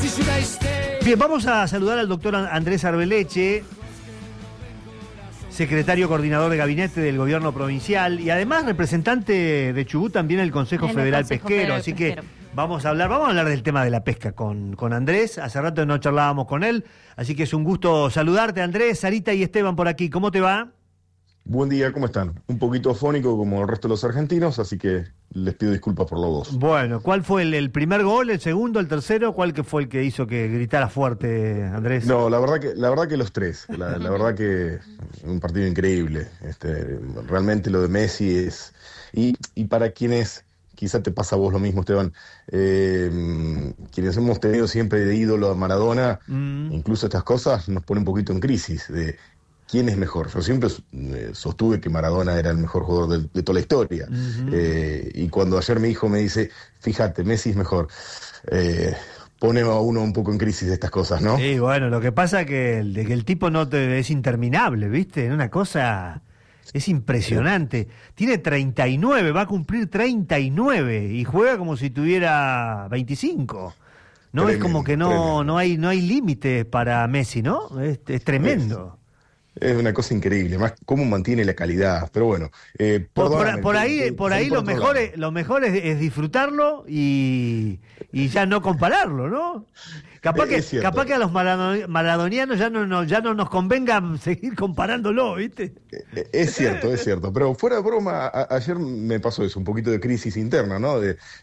Bien, vamos a saludar al doctor Andrés Arbeleche, secretario coordinador de gabinete del gobierno provincial y además representante de Chubut también en el Consejo Federal Pesquero. Así que vamos a hablar del tema de la pesca con Andrés. Hace rato no charlábamos con él, así que es un gusto saludarte, Andrés. Sarita y Esteban por aquí. ¿Cómo te va? Buen día, ¿cómo están? Un poquito afónico como el resto de los argentinos, así que les pido disculpas por los dos. Bueno, ¿cuál fue el primer gol, el segundo, el tercero? ¿Cuál que fue el que hizo que gritara fuerte, Andrés? No, la verdad que los tres. La verdad que un partido increíble. Realmente lo de Messi es... Y para quienes, quizá te pasa a vos lo mismo, Esteban, quienes hemos tenido siempre de ídolo a Maradona, incluso estas cosas nos ponen un poquito en crisis de... ¿Quién es mejor? Yo siempre sostuve que Maradona era el mejor jugador de toda la historia. Y cuando ayer mi hijo me dice, fíjate, Messi es mejor, pone a uno un poco en crisis estas cosas, ¿no? Sí, bueno, lo que pasa es que el tipo es interminable, ¿viste? Una cosa... Es impresionante. Tiene 39, va a cumplir 39 y juega como si tuviera 25. No, tremendo, es como que no hay límites para Messi, ¿no? Es tremendo. Es una cosa increíble, más cómo mantiene la calidad, pero bueno. Por ahí lo mejor es disfrutarlo y ya no compararlo, ¿no? Capaz que a los maradonianos ya no nos convenga seguir comparándolo, ¿viste? Es cierto, pero fuera de broma, ayer me pasó eso, un poquito de crisis interna, ¿no?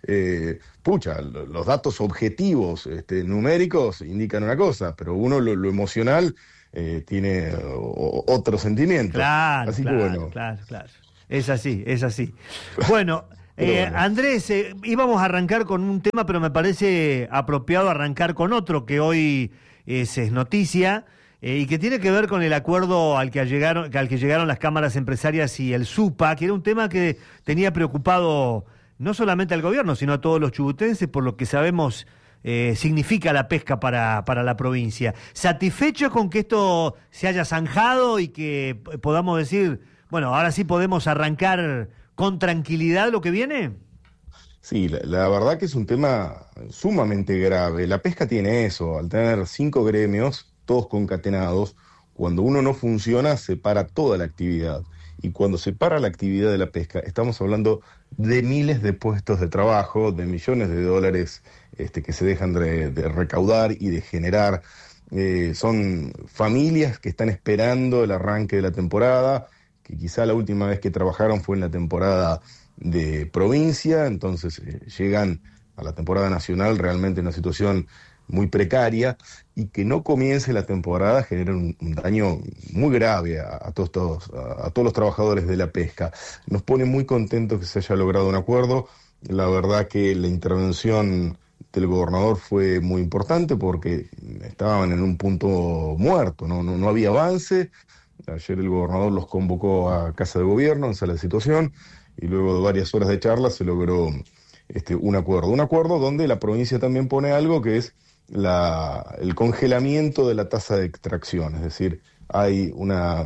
Los datos objetivos numéricos indican una cosa, pero uno lo emocional... tiene otro sentimiento. Claro, así que bueno. Claro. Es así. Bueno, Andrés, íbamos a arrancar con un tema, pero me parece apropiado arrancar con otro que hoy es noticia y que tiene que ver con el acuerdo al que llegaron las cámaras empresarias y el SUPA, que era un tema que tenía preocupado no solamente al gobierno, sino a todos los chubutenses, por lo que sabemos... significa la pesca para la provincia. ¿Satisfechos con que esto se haya zanjado y que podamos decir, bueno, ahora sí podemos arrancar con tranquilidad lo que viene? Sí, la verdad que es un tema sumamente grave. La pesca tiene eso, al tener 5 gremios, todos concatenados, cuando uno no funciona, se para toda la actividad. Y cuando se para la actividad de la pesca, estamos hablando de miles de puestos de trabajo, de millones de dólares que se dejan de recaudar y de generar. Son familias que están esperando el arranque de la temporada, que quizá la última vez que trabajaron fue en la temporada de provincia, entonces llegan a la temporada nacional realmente en una situación muy precaria, y que no comience la temporada genera un daño muy grave a todos los trabajadores de la pesca. Nos pone muy contentos que se haya logrado un acuerdo. La verdad que la intervención del gobernador fue muy importante porque estaban en un punto muerto, no había avance. Ayer el gobernador los convocó a Casa de Gobierno en sala de situación y luego de varias horas de charla se logró un acuerdo donde la provincia también pone algo que es el congelamiento de la tasa de extracción, es decir, hay una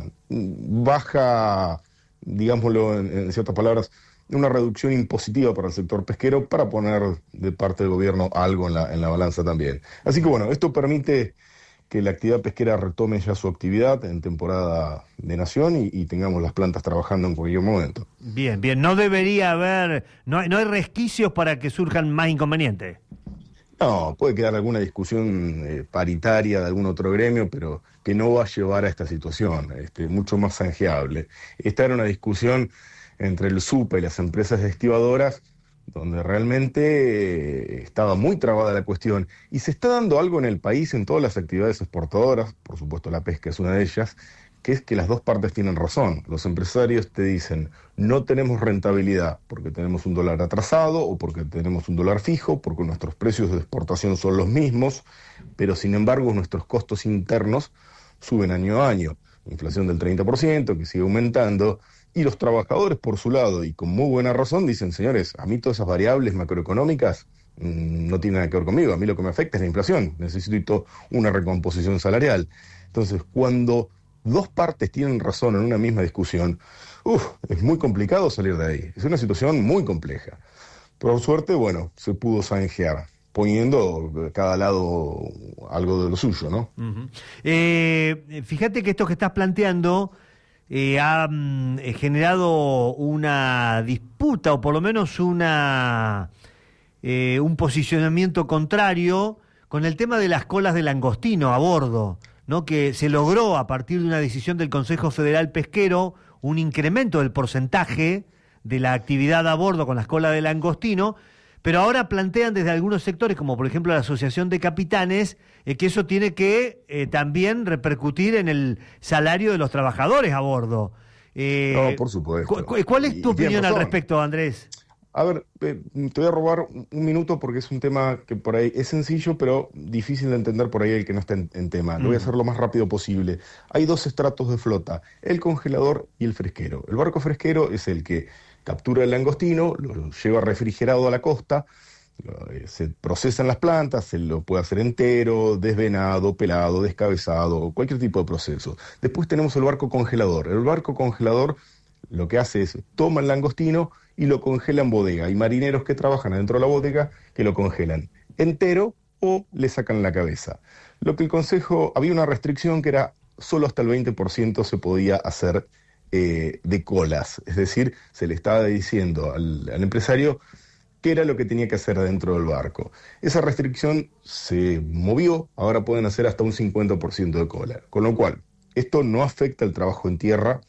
baja, digámoslo en ciertas palabras, una reducción impositiva para el sector pesquero para poner de parte del gobierno algo en la balanza también. Así que bueno, esto permite que la actividad pesquera retome ya su actividad en temporada de nación y tengamos las plantas trabajando en cualquier momento. Bien, no debería haber, no hay resquicios para que surjan más inconvenientes. No, puede quedar alguna discusión paritaria de algún otro gremio, pero que no va a llevar a esta situación, mucho más zanjeable. Esta era una discusión entre el SUPA y las empresas estivadoras, donde realmente estaba muy trabada la cuestión, y se está dando algo en el país en todas las actividades exportadoras, por supuesto la pesca es una de ellas, que es que las dos partes tienen razón. Los empresarios te dicen, no tenemos rentabilidad porque tenemos un dólar atrasado o porque tenemos un dólar fijo, porque nuestros precios de exportación son los mismos, pero sin embargo nuestros costos internos suben año a año. Inflación del 30%, que sigue aumentando, y los trabajadores por su lado, y con muy buena razón, dicen, señores, a mí todas esas variables macroeconómicas no tienen nada que ver conmigo, a mí lo que me afecta es la inflación, necesito una recomposición salarial. Entonces, cuando dos partes tienen razón en una misma discusión, es muy complicado salir de ahí. Es una situación muy compleja. Por suerte, bueno, se pudo zanjear. poniendo cada lado algo de lo suyo, ¿no? Uh-huh. Fíjate que esto que estás planteando ha generado una disputa, o por lo menos un posicionamiento contrario con el tema de las colas de langostino a bordo, ¿no? Que se logró a partir de una decisión del Consejo Federal Pesquero un incremento del porcentaje de la actividad a bordo con las colas de langostino, pero ahora plantean desde algunos sectores, como por ejemplo la Asociación de Capitanes, que eso tiene que también repercutir en el salario de los trabajadores a bordo. No, por supuesto. ¿Cuál es tu opinión al respecto, Andrés? A ver, te voy a robar un minuto porque es un tema que por ahí es sencillo, pero difícil de entender por ahí el que no está en tema. Lo voy a hacer lo más rápido posible. Hay dos estratos de flota, el congelador y el fresquero. El barco fresquero es el que captura el langostino, lo lleva refrigerado a la costa, se procesan las plantas, se lo puede hacer entero, desvenado, pelado, descabezado, cualquier tipo de proceso. Después tenemos el barco congelador. El barco congelador lo que hace es toma el langostino y lo congela en bodega. Hay marineros que trabajan adentro de la bodega que lo congelan entero o le sacan la cabeza. Lo que el Consejo, había una restricción que era solo hasta el 20% se podía hacer de colas. Es decir, se le estaba diciendo al empresario qué era lo que tenía que hacer dentro del barco. Esa restricción se movió, ahora pueden hacer hasta un 50% de cola. Con lo cual, esto no afecta el trabajo en tierra,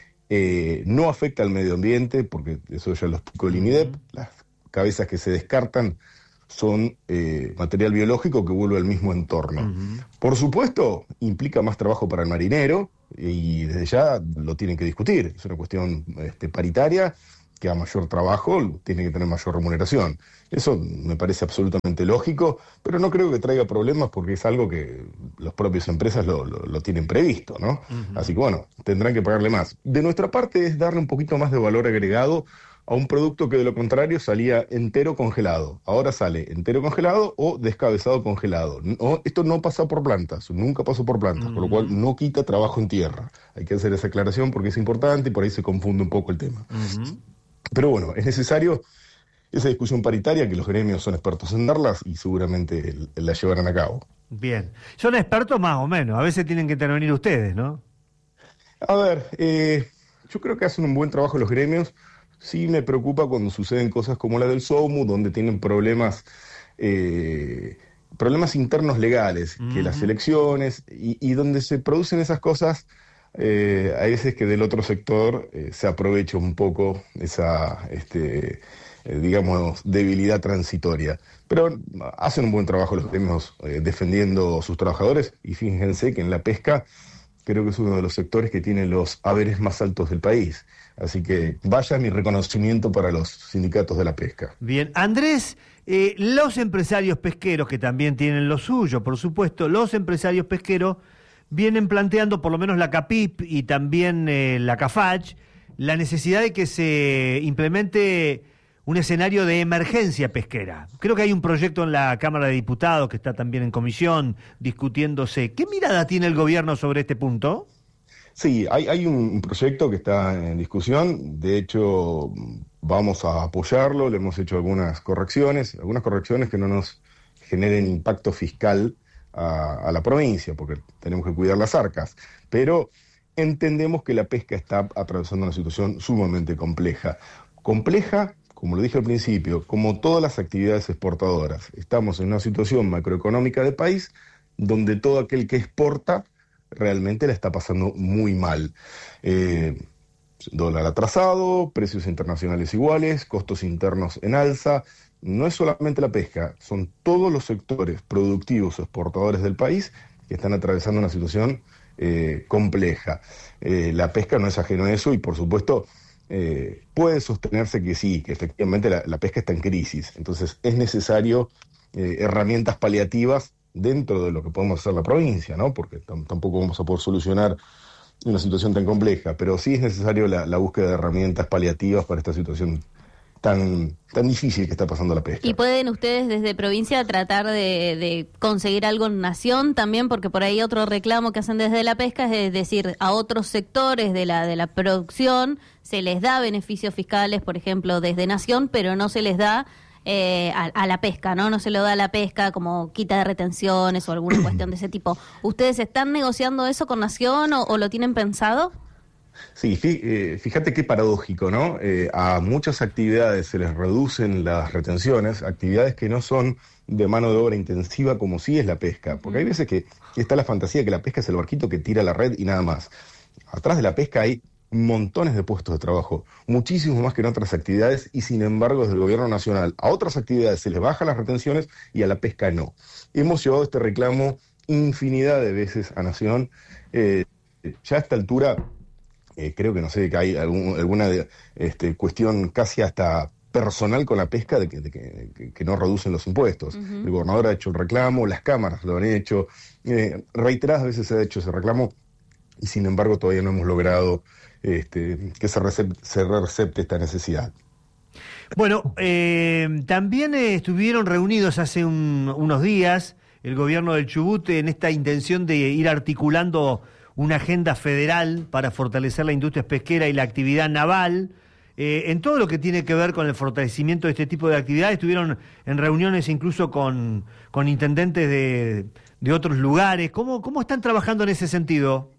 no afecta al medio ambiente, porque eso ya lo explicó el INIDEP, las cabezas que se descartan son material biológico que vuelve al mismo entorno. Por supuesto, implica más trabajo para el marinero, y desde ya lo tienen que discutir. Es una cuestión paritaria, que a mayor trabajo tiene que tener mayor remuneración. Eso me parece absolutamente lógico, pero no creo que traiga problemas porque es algo que las propias empresas lo tienen previsto, ¿no? Así que bueno, tendrán que pagarle más. De nuestra parte es darle un poquito más de valor agregado a un producto que de lo contrario salía entero congelado. Ahora sale entero congelado o descabezado congelado. Esto no pasa por plantas, nunca pasó por plantas, por lo cual no quita trabajo en tierra. Hay que hacer esa aclaración porque es importante y por ahí se confunde un poco el tema. Pero bueno, es necesario esa discusión paritaria, que los gremios son expertos en darlas y seguramente la llevarán a cabo. Bien. Son expertos más o menos, a veces tienen que intervenir ustedes, ¿no? A ver, yo creo que hacen un buen trabajo los gremios. Sí me preocupa cuando suceden cosas como la del SOMU, donde tienen problemas internos legales, que las elecciones, y donde se producen esas cosas. Hay veces que del otro sector se aprovecha un poco esa, digamos, debilidad transitoria. Pero hacen un buen trabajo los gremios defendiendo a sus trabajadores, y fíjense que en la pesca creo que es uno de los sectores que tiene los haberes más altos del país. Así que vaya mi reconocimiento para los sindicatos de la pesca. Bien, Andrés, los empresarios pesqueros, que también tienen lo suyo, por supuesto, los empresarios pesqueros vienen planteando, por lo menos la CAPIP y también la CAFACH, la necesidad de que se implemente un escenario de emergencia pesquera. Creo que hay un proyecto en la Cámara de Diputados que está también en comisión discutiéndose. ¿Qué mirada tiene el gobierno sobre este punto? Sí, hay un proyecto que está en discusión. De hecho, vamos a apoyarlo. Le hemos hecho algunas correcciones que no nos generen impacto fiscal a la provincia, porque tenemos que cuidar las arcas, pero entendemos que la pesca está atravesando una situación sumamente compleja, como lo dije al principio, como todas las actividades exportadoras. Estamos en una situación macroeconómica de país donde todo aquel que exporta realmente la está pasando muy mal. Dólar atrasado, precios internacionales iguales, costos internos en alza. No es solamente la pesca, son todos los sectores productivos o exportadores del país que están atravesando una situación compleja. La pesca no es ajeno a eso y, por supuesto, puede sostenerse que sí, que efectivamente la pesca está en crisis. Entonces es necesario herramientas paliativas dentro de lo que podemos hacer la provincia, ¿no? Porque tampoco vamos a poder solucionar una situación tan compleja, pero sí es necesario la búsqueda de herramientas paliativas para esta situación tan difícil que está pasando la pesca. ¿Y pueden ustedes desde provincia tratar de conseguir algo en nación también? Porque por ahí otro reclamo que hacen desde la pesca es decir, a otros sectores de la producción se les da beneficios fiscales, por ejemplo, desde nación, pero no se les da a la pesca, ¿no? No se lo da a la pesca como quita de retenciones o alguna cuestión de ese tipo. ¿Ustedes están negociando eso con Nación o lo tienen pensado? Sí, fíjate qué paradójico, ¿no? A muchas actividades se les reducen las retenciones, actividades que no son de mano de obra intensiva como sí es la pesca, porque hay veces que está la fantasía que la pesca es el barquito que tira la red y nada más. Atrás de la pesca hay montones de puestos de trabajo, muchísimos más que en otras actividades, y sin embargo desde el gobierno nacional a otras actividades se les bajan las retenciones y a la pesca no. Hemos llevado este reclamo infinidad de veces a Nación. Ya a esta altura creo que no sé, que hay alguna cuestión casi hasta personal con la pesca de que no reducen los impuestos. El gobernador ha hecho el reclamo, las cámaras lo han hecho, reiteradas veces se ha hecho ese reclamo y sin embargo todavía no hemos logrado que se recepte esta necesidad. Bueno, también estuvieron reunidos hace unos días el gobierno del Chubut en esta intención de ir articulando una agenda federal para fortalecer la industria pesquera y la actividad naval. En todo lo que tiene que ver con el fortalecimiento de este tipo de actividades, estuvieron en reuniones incluso con intendentes de otros lugares. ¿Cómo están trabajando en ese sentido?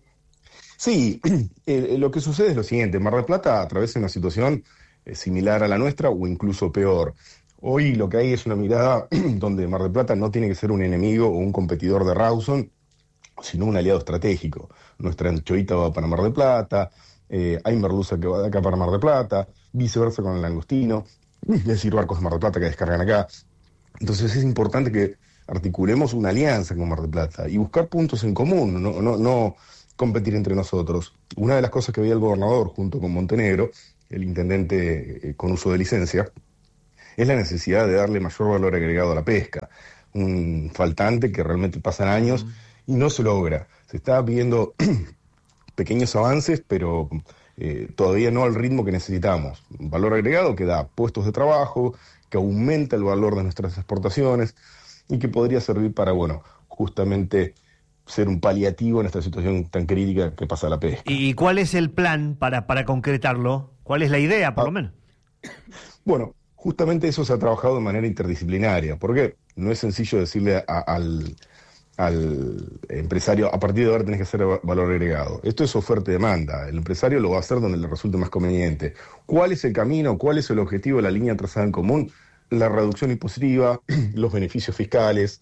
Sí, lo que sucede es lo siguiente. Mar del Plata atraviesa una situación similar a la nuestra o incluso peor. Hoy lo que hay es una mirada donde Mar del Plata no tiene que ser un enemigo o un competidor de Rawson, sino un aliado estratégico. Nuestra anchoita va para Mar del Plata, hay merluza que va de acá para Mar del Plata, viceversa con el langostino, es decir, barcos de Mar del Plata que descargan acá. Entonces es importante que articulemos una alianza con Mar del Plata y buscar puntos en común, no competir entre nosotros. Una de las cosas que veía el gobernador junto con Montenegro, el intendente con uso de licencia, es la necesidad de darle mayor valor agregado a la pesca. Un faltante que realmente pasan años y no se logra. Se está viendo pequeños avances, pero todavía no al ritmo que necesitamos. Un valor agregado que da puestos de trabajo, que aumenta el valor de nuestras exportaciones y que podría servir para, justamente ser un paliativo en esta situación tan crítica que pasa la pesca. ¿Y cuál es el plan para concretarlo? ¿Cuál es la idea, por lo menos? Bueno, justamente eso se ha trabajado de manera interdisciplinaria, porque no es sencillo decirle al empresario, a partir de ahora tenés que hacer valor agregado. Esto es oferta y demanda. El empresario lo va a hacer donde le resulte más conveniente. ¿Cuál es el camino? ¿Cuál es el objetivo de la línea trazada en común? La reducción impositiva, los beneficios fiscales,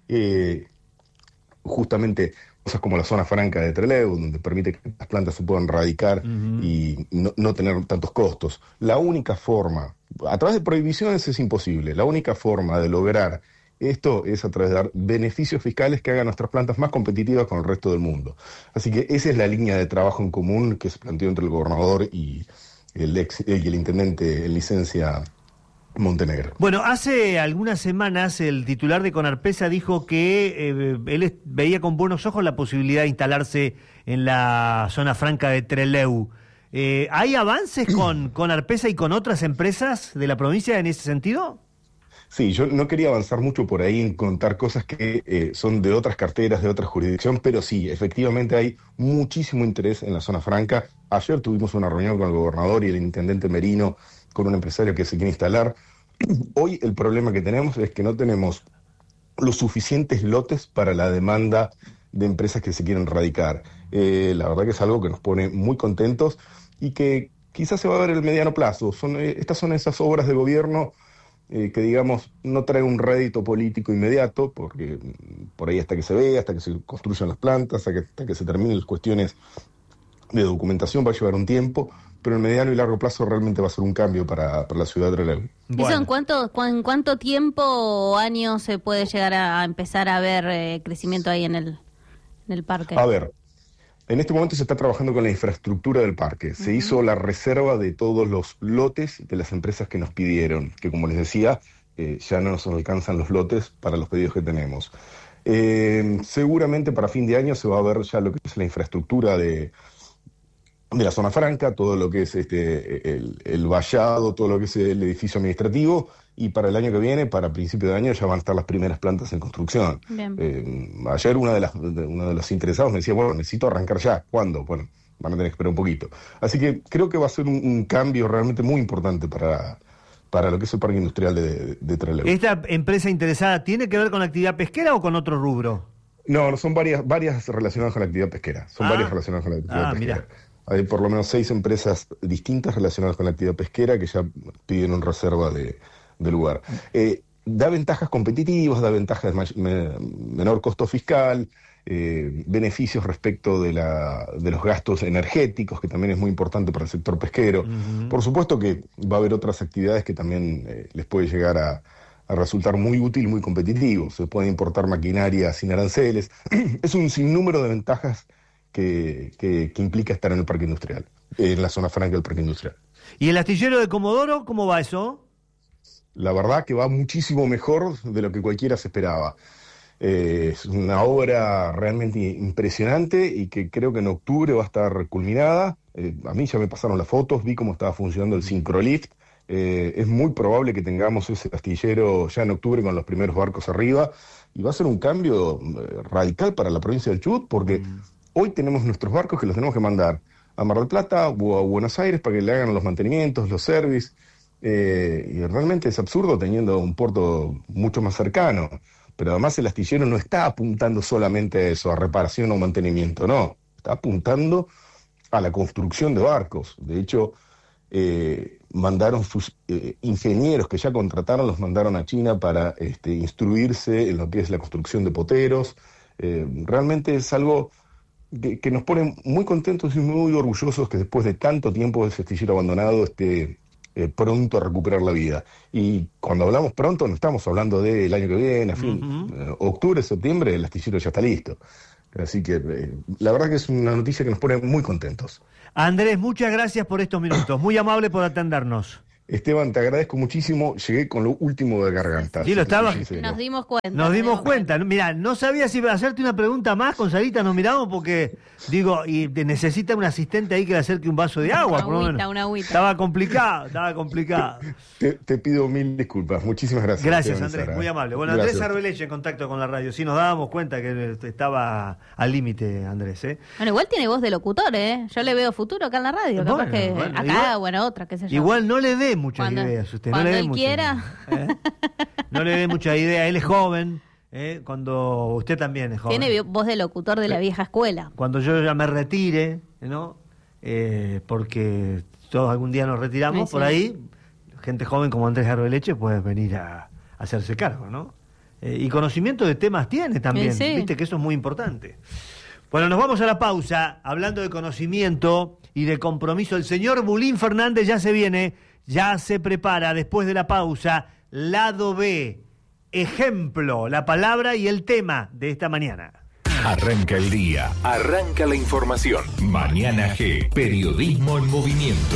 justamente cosas como la zona franca de Trelew, donde permite que las plantas se puedan radicar y no tener tantos costos. La única forma, a través de prohibiciones es imposible, la única forma de lograr esto es a través de dar beneficios fiscales que hagan nuestras plantas más competitivas con el resto del mundo. Así que esa es la línea de trabajo en común que se planteó entre el gobernador y el intendente en licencia Montenegro. Bueno, hace algunas semanas el titular de Conarpesa dijo que él veía con buenos ojos la posibilidad de instalarse en la zona franca de Trelew. ¿Hay avances con Conarpesa y con otras empresas de la provincia en ese sentido? Sí, yo no quería avanzar mucho por ahí en contar cosas que son de otras carteras, de otra jurisdicción, pero sí, efectivamente hay muchísimo interés en la zona franca. Ayer tuvimos una reunión con el gobernador y el intendente Merino, con un empresario que se quiere instalar. Hoy el problema que tenemos es que no tenemos los suficientes lotes para la demanda de empresas que se quieren radicar. La verdad que es algo que nos pone muy contentos y que quizás se va a ver en el mediano plazo. Estas son esas obras de gobierno que, digamos, no traen un rédito político inmediato, porque por ahí hasta que se vea, hasta que se construyan las plantas, hasta que se terminen las cuestiones de documentación va a llevar un tiempo, pero en mediano y largo plazo realmente va a ser un cambio para la ciudad de Trelew. Bueno. ¿Eso en cuánto tiempo o años se puede llegar a empezar a ver crecimiento ahí en el parque? A ver, en este momento se está trabajando con la infraestructura del parque. Se hizo la reserva de todos los lotes de las empresas que nos pidieron, que como les decía, ya no nos alcanzan los lotes para los pedidos que tenemos. Seguramente para fin de año se va a ver ya lo que es la infraestructura de la zona franca, todo lo que es el vallado, todo lo que es el edificio administrativo, y para el año que viene, para principio de año, ya van a estar las primeras plantas en construcción. Ayer uno de los interesados me decía, necesito arrancar ya. ¿Cuándo? Bueno, van a tener que esperar un poquito. Así que creo que va a ser un cambio realmente muy importante para para lo que es el parque industrial de Trelew. ¿Esta empresa interesada tiene que ver con la actividad pesquera o con otro rubro? No, son varias relacionadas con la actividad pesquera. Son varias relacionadas con la actividad pesquera. Mira. Hay por lo menos 6 empresas distintas relacionadas con la actividad pesquera que ya pidieron reserva de lugar. Da ventajas competitivas, da ventajas de menor costo fiscal, beneficios respecto de los gastos energéticos, que también es muy importante para el sector pesquero. Uh-huh. Por supuesto que va a haber otras actividades que también les puede llegar a resultar muy útil, muy competitivo. Se puede importar maquinaria sin aranceles. Es un sinnúmero de ventajas que implica estar en el parque industrial, en la zona franca del parque industrial. ¿Y el astillero de Comodoro, cómo va eso? La verdad que va muchísimo mejor de lo que cualquiera se esperaba. Es una obra realmente impresionante y que creo que en octubre va a estar culminada. A mí ya me pasaron las fotos, vi cómo estaba funcionando el Syncrolift. Es muy probable que tengamos ese astillero ya en octubre con los primeros barcos arriba, y va a ser un cambio radical para la provincia del Chubut, porque hoy tenemos nuestros barcos que los tenemos que mandar a Mar del Plata o a Buenos Aires para que le hagan los mantenimientos, los service, y realmente es absurdo teniendo un puerto mucho más cercano. Pero además el astillero no está apuntando solamente a eso, a reparación o mantenimiento, no, está apuntando a la construcción de barcos. De hecho, mandaron sus ingenieros que ya contrataron, los mandaron a China para instruirse en lo que es la construcción de poteros. Realmente es algo que nos pone muy contentos y muy orgullosos que después de tanto tiempo ese astillero abandonado esté pronto a recuperar la vida. Y cuando hablamos pronto no estamos hablando del año que viene, a fin, octubre, septiembre, el astillero ya está listo. Así que la verdad que es una noticia que nos pone muy contentos. Andrés, muchas gracias por estos minutos, muy amable por atendernos. Esteban, te agradezco muchísimo. Llegué con lo último de garganta. Sí, lo estaba. Nos dimos cuenta. Nos dimos cuenta. Mira, no sabía si hacerte una pregunta más. Con Sarita nos miramos porque, digo, y necesita un asistente ahí que le acerque un vaso de agua. Una agüita. Estaba complicado. Te pido mil disculpas. Muchísimas gracias. Gracias, Andrés. Muy amable. Bueno, gracias. Andrés Arbeleche en contacto con la radio. Sí, nos dábamos cuenta que estaba al límite, Andrés. Bueno, igual tiene voz de locutor, ¿eh? Yo le veo futuro acá en la radio. Capaz que acá, otra, qué sé yo. Igual no le dé muchas ideas usted. Cuando no le él quiera. No le dé muchas ideas. Él es joven. Cuando usted también es joven. Tiene voz de locutor de la vieja escuela. Cuando yo ya me retire, ¿no? Porque todos algún día nos retiramos, sí. Por ahí, gente joven como Andrés Arbeleche puede venir a hacerse cargo, ¿no? Y conocimiento de temas tiene también, sí. Viste que eso es muy importante. Bueno, nos vamos a la pausa, hablando de conocimiento y de compromiso. El señor Bulín Fernández ya se viene, ya se prepara después de la pausa, lado B, ejemplo, la palabra y el tema de esta mañana. Arranca el día, arranca la información. Mañana G, periodismo en movimiento.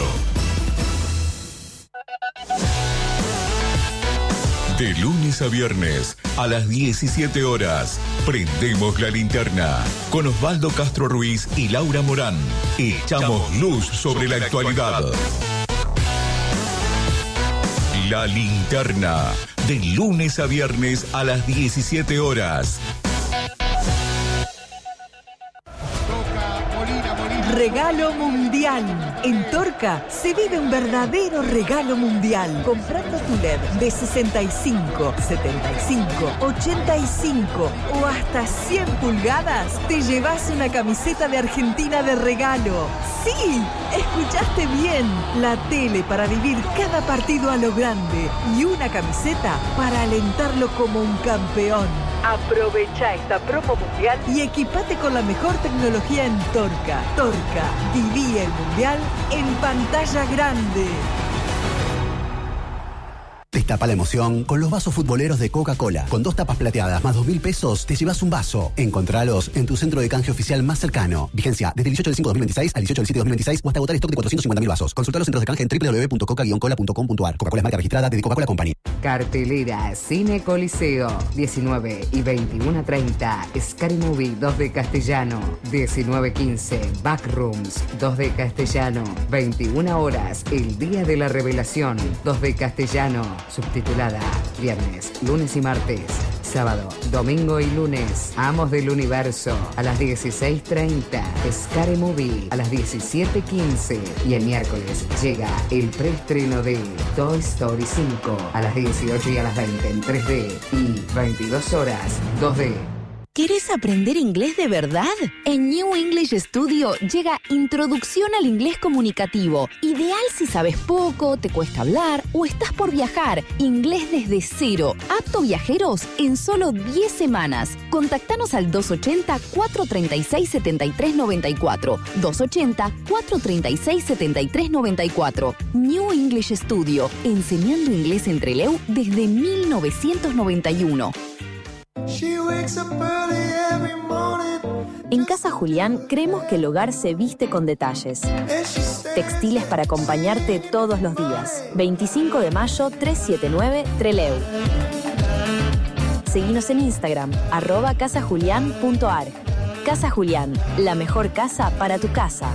De lunes a viernes, a las 17 horas, prendemos la linterna. Con Osvaldo Castro Ruiz y Laura Morán, echamos luz sobre la actualidad. La linterna, de lunes a viernes a las 17 horas. Regalo mundial. En Torca se vive un verdadero regalo mundial. Comprando tu LED de 65, 75, 85 o hasta 100 pulgadas, te llevas una camiseta de Argentina de regalo. ¡Sí! Escuchaste bien. La tele para vivir cada partido a lo grande y una camiseta para alentarlo como un campeón. Aprovecha esta promo mundial y equipate con la mejor tecnología en Torca. Torca, viví el mundial en pantalla grande. Destapa la emoción con los vasos futboleros de Coca-Cola. Con 2 tapas plateadas más 2.000 pesos, te llevas un vaso. Encontralos en tu centro de canje oficial más cercano. Vigencia desde el 18 del 5 de 2026 al 18 del 7 de 2026 o hasta agotar stock de 450.000 vasos. Consulta los centros de canje en www.coca-cola.com.ar. Coca-Cola es marca registrada de Coca-Cola Company. Cartelera Cine Coliseo, 19 y 21:30. Scary Movie 2 de castellano, 19:15. Backrooms 2 de castellano, 21 horas. El Día de la Revelación 2 de castellano. Subtitulada viernes, lunes y martes, Sábado, domingo y lunes, Amos del Universo a las 16:30, Scary Movie a las 17:15 y el miércoles llega el preestreno de Toy Story 5 a las 18 y a las 20 en 3D y 22 horas 2D. ¿Querés aprender inglés de verdad? En New English Studio llega Introducción al Inglés Comunicativo. Ideal si sabes poco, te cuesta hablar o estás por viajar. Inglés desde cero. Apto viajeros en solo 10 semanas. Contactanos al 280-436-7394. 280-436-7394. New English Studio. Enseñando inglés en Trelew desde 1991. En Casa Julián creemos que el hogar se viste con detalles. Textiles para acompañarte todos los días. 25 de mayo 379 Trelew. Seguinos en Instagram, @casajulián.ar. Casa Julián, la mejor casa para tu casa.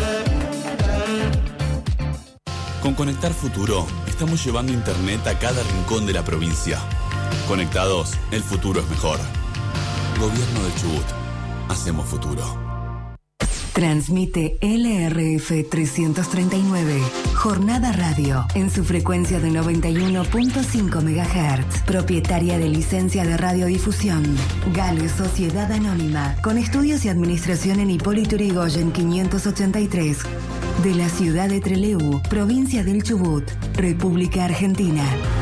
Con Conectar Futuro, estamos llevando internet a cada rincón de la provincia. Conectados, el futuro es mejor. Gobierno del Chubut. Hacemos futuro. Transmite LRF 339, Jornada Radio, en su frecuencia de 91.5 MHz, propietaria de licencia de radiodifusión. Gale Sociedad Anónima, con estudios y administración en Hipólito Yrigoyen 583, de la ciudad de Trelew, provincia del Chubut, República Argentina.